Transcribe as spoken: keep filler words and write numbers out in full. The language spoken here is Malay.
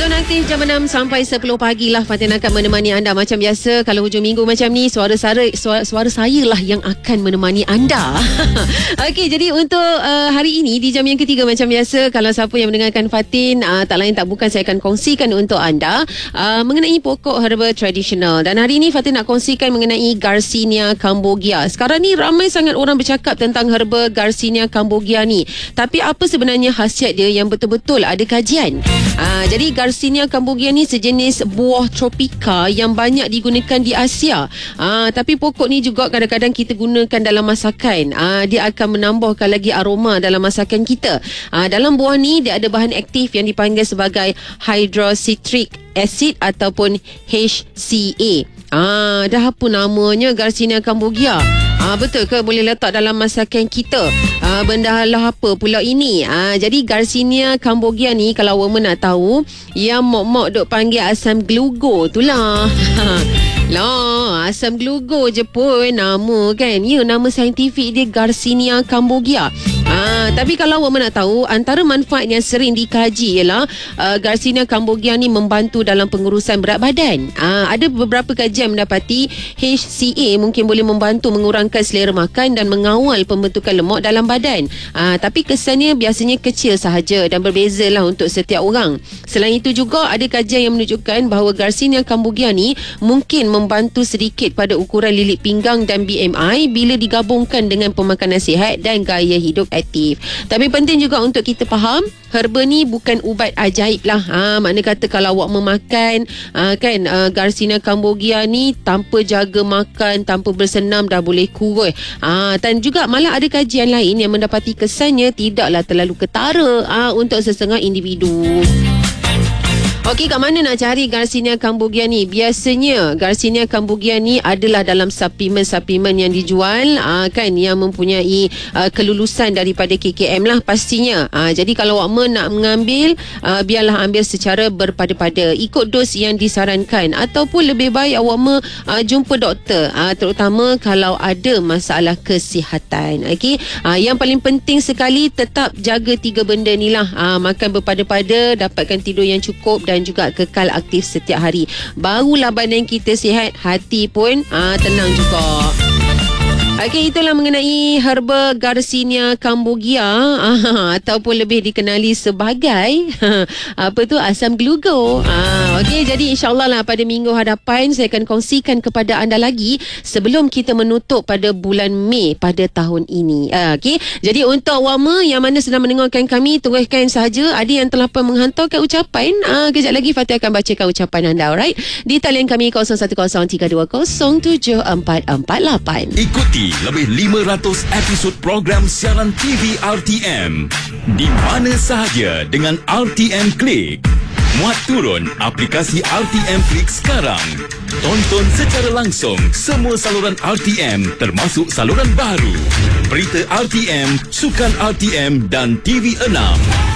Zona Aktif jam enam sampai sepuluh pagi lah. Fatin akan menemani anda macam biasa. Kalau hujung minggu macam ni, suara saya, suara, suara saya lah yang akan menemani anda. Okey, jadi untuk uh, hari ini di jam yang ketiga macam biasa, kalau siapa yang mendengarkan Fatin, uh, tak lain tak bukan saya akan kongsikan untuk anda uh, mengenai pokok herba tradisional. Dan hari ini Fatin nak kongsikan mengenai Garcinia cambogia. Sekarang ni ramai sangat orang bercakap tentang herba Garcinia cambogia ni. Tapi apa sebenarnya khasiat dia yang betul-betul ada kajian? Uh, jadi Garcinia cambogia ni sejenis buah tropika yang banyak digunakan di Asia. Uh, tapi pokok ni juga kadang-kadang kita gunakan dalam masakan. Uh, dia akan menambahkan lagi aroma dalam masakan kita. Uh, dalam buah ni dia ada bahan aktif yang dipanggil sebagai hydrocitric acid ataupun H C A. Ah, dah apa namanya Garcinia cambogia? Ah, betul ke boleh letak dalam masakan kita? Ah, benda lah apa pula ini? Ah, jadi Garcinia cambogia ni kalau awak nak tahu, yang mok-mok duk panggil asam glugo tu lah. Lah, asam glugo je pun nama kan. Ya, nama saintifik dia Garcinia cambogia. Ah, tapi kalau awak nak tahu, antara manfaat yang sering dikaji ialah uh, Garcinia cambogia ni membantu dalam pengurusan berat badan. Ah, ada beberapa kajian mendapati H C A mungkin boleh membantu mengurangkan selera makan dan mengawal pembentukan lemak dalam badan. Ah, tapi kesannya biasanya kecil sahaja dan berbezalah untuk setiap orang. Selain itu juga ada kajian yang menunjukkan bahawa Garcinia cambogia ni mungkin membantu sedikit pada ukuran lilit pinggang dan B M I bila digabungkan dengan pemakanan sihat dan gaya hidup aktif. Tapi penting juga untuk kita faham, herba ni bukan ubat ajaib lah. Ha, makna kata kalau awak memakan ha, kan uh, Garcinia cambogia ni tanpa jaga makan, tanpa bersenam dah boleh kurus. Ha, dan juga malah ada kajian lain yang mendapati kesannya tidaklah terlalu ketara ha, untuk sesetengah individu. Okey, kat mana nak cari Garcinia cambogia ni? Biasanya Garcinia cambogia ni adalah dalam suplemen-suplemen yang dijual aa, kan, yang mempunyai aa, kelulusan daripada K K M lah pastinya. Aa, jadi kalau awak nak mengambil, aa, biarlah ambil secara berpada-pada, ikut dos yang disarankan, ataupun lebih baik awak me, aa, jumpa doktor, aa, terutama kalau ada masalah kesihatan. Okey, aa, yang paling penting sekali tetap jaga tiga benda ni lah. Aa, makan berpada-pada, dapatkan tidur yang cukup dan juga kekal aktif setiap hari. Barulah badan kita sihat, hati pun aa, tenang juga. Okey, itulah mengenai herba Garcinia cambogia ah, ataupun lebih dikenali sebagai apa tu, asam glugo. Ah, okey, jadi insyaAllah lah pada minggu hadapan saya akan kongsikan kepada anda lagi sebelum kita menutup pada bulan Mei pada tahun ini. Ah, okey, jadi untuk awam yang mana sedang mendengarkan kami, tunggukan sahaja. Ada yang telah pun menghantarkan ucapan. Ah, kejap lagi Fatih akan bacakan ucapan anda, alright? Di talian kami kosong satu kosong tiga dua kosong tujuh empat empat lapan. Ikuti lebih lima ratus episod program siaran T V R T M di mana sahaja dengan R T M Click. Muat turun aplikasi R T M Click sekarang. Tonton secara langsung semua saluran R T M termasuk saluran baru, berita R T M, sukan R T M dan T V enam.